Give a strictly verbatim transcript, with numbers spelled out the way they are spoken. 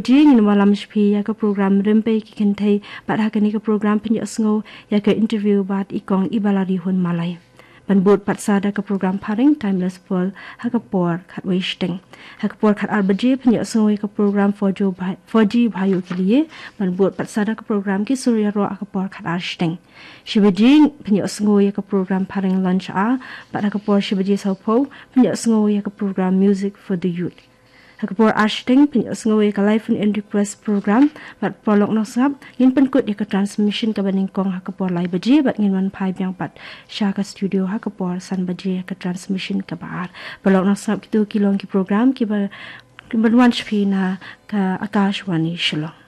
beji ngin malam shpi ya ke program rempe ki kentai bat hakani ke program penyo sngo ya ke interview bat ikong ibalari hun malai ban bot patsada ke program paring timeless world hakapor khat wasting hakapor khat ar beji penyo sngo ke program fojo four G bhayo ke liye ban bot patsada ke program ki surya ro hakapor khat ar sting shibeji penyo sngo ya ke program paring lunch a bat hakapor shibeji saupo penyo sngo ya ke program music for the youth Hakapor Ashting penyo sengawi ka live and request program bat polok nosap ngin penkut ya ke transmission ke baningkong hakapor live baji bat ngin man pai biang pat sya ka studio hakapor san baji ke transmission ke baar polok nosap kitu kilong ki program ki ba banwan shpina ka Akashwani Shillong.